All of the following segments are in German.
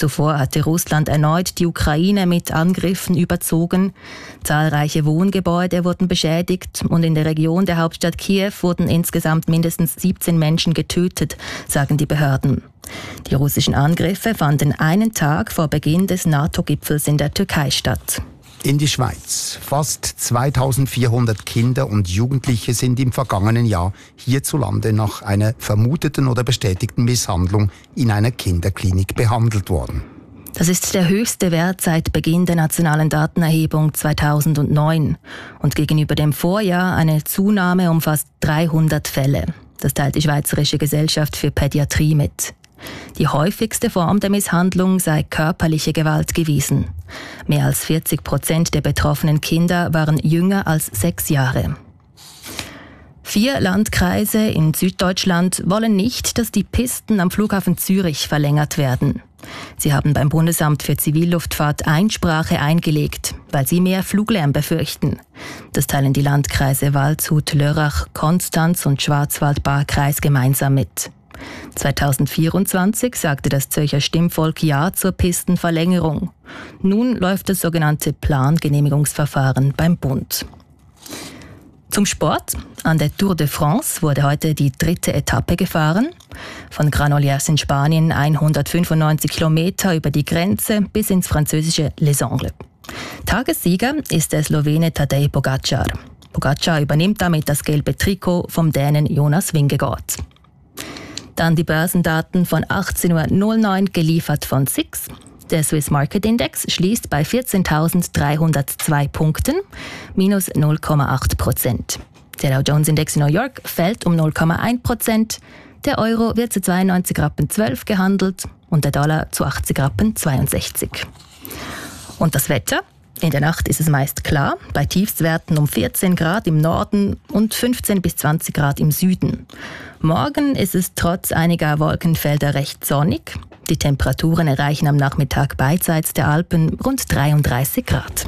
Zuvor hatte Russland erneut die Ukraine mit Angriffen überzogen. Zahlreiche Wohngebäude wurden beschädigt und in der Region der Hauptstadt Kiew wurden insgesamt mindestens 17 Menschen getötet, sagen die Behörden. Die russischen Angriffe fanden einen Tag vor Beginn des NATO-Gipfels in der Türkei statt. In die Schweiz. Fast 2400 Kinder und Jugendliche sind im vergangenen Jahr hierzulande nach einer vermuteten oder bestätigten Misshandlung in einer Kinderklinik behandelt worden. Das ist der höchste Wert seit Beginn der nationalen Datenerhebung 2009 und gegenüber dem Vorjahr eine Zunahme um fast 300 Fälle. Das teilt die Schweizerische Gesellschaft für Pädiatrie mit. Die häufigste Form der Misshandlung sei körperliche Gewalt gewesen. Mehr als 40% der betroffenen Kinder waren jünger als 6 Jahre. 4 Landkreise in Süddeutschland wollen nicht, dass die Pisten am Flughafen Zürich verlängert werden. Sie haben beim Bundesamt für Zivilluftfahrt Einsprache eingelegt, weil sie mehr Fluglärm befürchten. Das teilen die Landkreise Waldshut, Lörrach, Konstanz und Schwarzwald-Baar-Kreis gemeinsam mit. 2024 sagte das Zürcher Stimmvolk Ja zur Pistenverlängerung. Nun läuft das sogenannte Plangenehmigungsverfahren beim Bund. Zum Sport. An der Tour de France wurde heute die 3. Etappe gefahren. Von Granollers in Spanien 195 Kilometer über die Grenze bis ins französische Les Angles. Tagessieger ist der Slowene Tadej Pogačar. Pogačar übernimmt damit das gelbe Trikot vom Dänen Jonas Vingegaard. Dann die Börsendaten von 18.09 Uhr geliefert von SIX. Der Swiss Market Index schließt bei 14.302 Punkten, minus 0,8%. Der Dow Jones Index in New York fällt um 0,1%. Der Euro wird zu 92,12 Rappen gehandelt und der Dollar zu 80,62 Rappen. Und das Wetter? In der Nacht ist es meist klar, bei Tiefstwerten um 14 Grad im Norden und 15 bis 20 Grad im Süden. Morgen ist es trotz einiger Wolkenfelder recht sonnig. Die Temperaturen erreichen am Nachmittag beidseits der Alpen rund 33 Grad.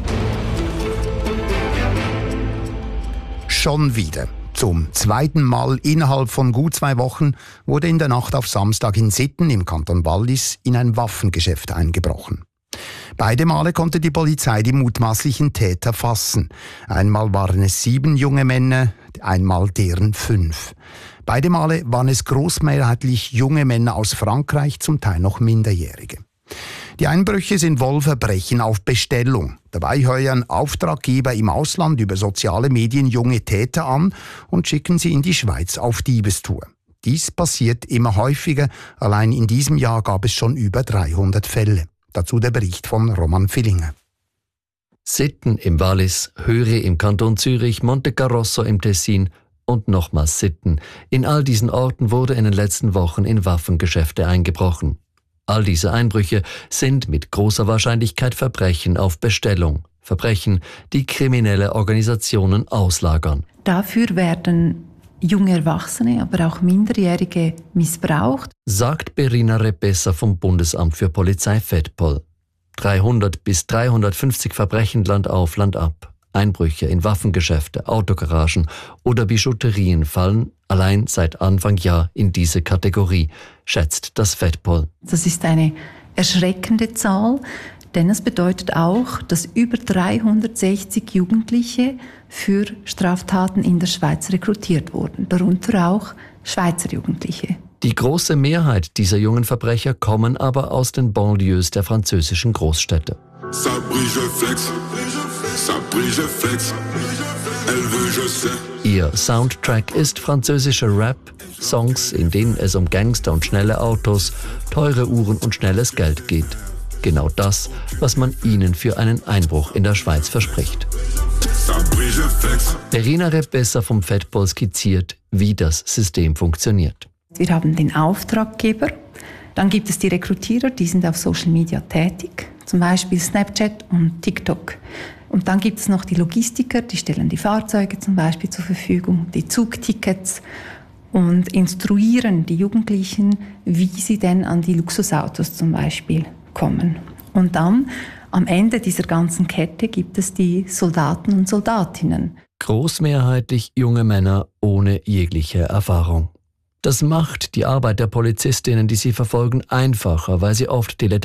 Schon wieder. Zum zweiten Mal innerhalb von gut 2 Wochen wurde in der Nacht auf Samstag in Sitten im Kanton Wallis in ein Waffengeschäft eingebrochen. Beide Male konnte die Polizei die mutmaßlichen Täter fassen. Einmal waren es 7 junge Männer, einmal deren 5. Beide Male waren es großmehrheitlich junge Männer aus Frankreich, zum Teil noch Minderjährige. Die Einbrüche sind wohl Verbrechen auf Bestellung. Dabei heuern Auftraggeber im Ausland über soziale Medien junge Täter an und schicken sie in die Schweiz auf Diebestour. Dies passiert immer häufiger. Allein in diesem Jahr gab es schon über 300 Fälle. Dazu der Bericht von Roman Villinger. Sitten im Wallis, Höri im Kanton Zürich, Monte Carrosso im Tessin und nochmals Sitten. In all diesen Orten wurde in den letzten Wochen in Waffengeschäfte eingebrochen. All diese Einbrüche sind mit großer Wahrscheinlichkeit Verbrechen auf Bestellung. Verbrechen, die kriminelle Organisationen auslagern. Dafür werden junge Erwachsene, aber auch Minderjährige missbraucht, sagt Berina Repessa vom Bundesamt für Polizei Fettpol. 300 bis 350 Verbrechen Land auf, Land ab. Einbrüche in Waffengeschäfte, Autogaragen oder Bijouterien fallen allein seit Anfang Jahr in diese Kategorie, schätzt das Fettpol. Das ist eine erschreckende Zahl, denn es bedeutet auch, dass über 360 Jugendliche für Straftaten in der Schweiz rekrutiert wurden, darunter auch Schweizer Jugendliche. Die große Mehrheit dieser jungen Verbrecher kommen aber aus den Banlieues der französischen Großstädte. Ihr Soundtrack ist französischer Rap, Songs, in denen es um Gangster und schnelle Autos, teure Uhren und schnelles Geld geht. Genau das, was man ihnen für einen Einbruch in der Schweiz verspricht. Berina Repessa vom Fettpol skizziert, wie das System funktioniert. Wir haben den Auftraggeber, dann gibt es die Rekrutierer, die sind auf Social Media tätig, zum Beispiel Snapchat und TikTok. Und dann gibt es noch die Logistiker, die stellen die Fahrzeuge zum Beispiel zur Verfügung, die Zugtickets und instruieren die Jugendlichen, wie sie denn an die Luxusautos zum Beispiel kommen. Und dann am Ende dieser ganzen Kette gibt es die Soldaten und Soldatinnen. Großmehrheitlich junge Männer ohne jegliche Erfahrung. Das macht die Arbeit der Polizistinnen, die sie verfolgen, einfacher, weil sie oft